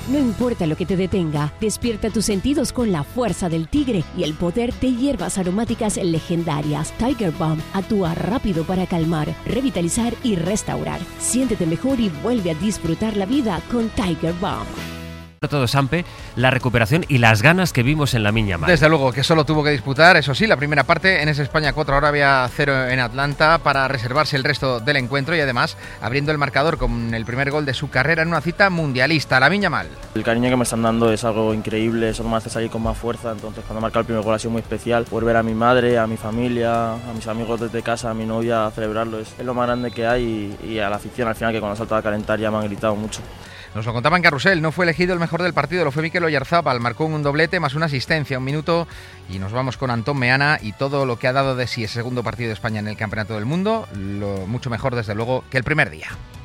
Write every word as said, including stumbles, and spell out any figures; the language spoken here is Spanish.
No importa lo que te detenga, despierta tus sentidos con la fuerza del tigre y el poder de hierbas aromáticas legendarias. Tiger Balm actúa rápido para calmar, revitalizar y restaurar. Siéntete mejor y vuelve a disfrutar la vida con Tiger Balm. Todo Sampe, la recuperación y las ganas que vimos en la Miña Mar. Desde luego que solo tuvo que disputar, eso sí, la primera parte en ese España cuatro, ahora había cero en Atlanta para reservarse el resto del encuentro y además abriendo el marcador con el primer gol de su carrera en una cita mundialista. La Miña Mar. El cariño que me están dando es algo increíble, eso me hace salir con más fuerza, entonces cuando marca el primer gol ha sido muy especial, poder ver a mi madre, a mi familia, a mis amigos desde casa, a mi novia, a celebrarlo, es, es lo más grande que hay y, y a la afición al final que cuando ha saltado a calentar ya me han gritado mucho. Nos lo contaba en Carrusel, no fue elegido el mejor del partido, lo fue Mikel Oyarzábal, marcó un doblete más una asistencia, un minuto, y nos vamos con Antón Meana y todo lo que ha dado de sí ese segundo partido de España en el Campeonato del Mundo, lo mucho mejor desde luego que el primer día.